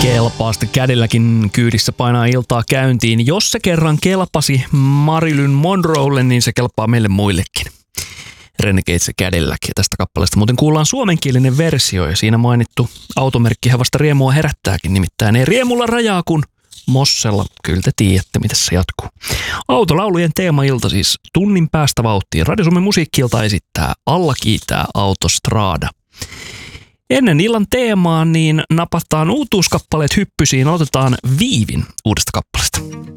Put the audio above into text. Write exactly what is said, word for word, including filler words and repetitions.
Kelpaa sitten kädelläkin kyydissä painaa iltaa käyntiin. Jos se kerran kelpasi Marilyn Monroelle, niin se kelpaa meille muillekin. Renegades kädelläkin. Ja tästä kappaleesta muuten kuullaan suomenkielinen versio ja siinä mainittu automerkkihän vasta riemua herättääkin. Nimittäin ei riemulla rajaa, kun Mossella. Kyllä te tiedätte, mitä se jatkuu. Autolaulujen teemailta siis tunnin päästä vauhtiin. Radio Suomen musiikki-ilta esittää Alla kiitää Autostrada. Ennen illan teemaa niin napataan uutuuskappaleet hyppysiin. Aloitetaan Viivin uudesta kappaleesta.